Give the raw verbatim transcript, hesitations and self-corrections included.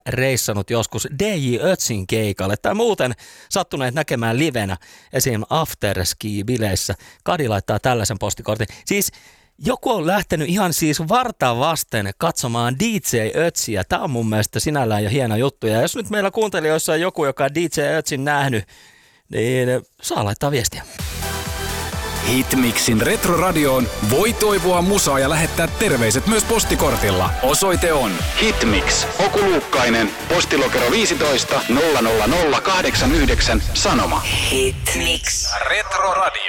reissannut joskus D J Ötzin keikalle tai muuten sattuneet näkemään livenä esim. afterski-bileissä. Kadi laittaa tällaisen postikortin. Siis joku on lähtenyt ihan siis varta vasten katsomaan D J Ötziä. Tämä on mun mielestä sinällään jo hieno juttu. Ja jos nyt meillä kuuntelijoissa on joku, joka on D J Ötzin nähnyt, niin saa laittaa viestiä. Hitmixin Retroradioon voi toivoa musaa ja lähettää terveiset myös postikortilla. Osoite on Hitmix, Okuluukkainen, postilokero viisitoista nolla nolla nolla kahdeksan yhdeksän, Sanoma. Hitmix. Retroradio.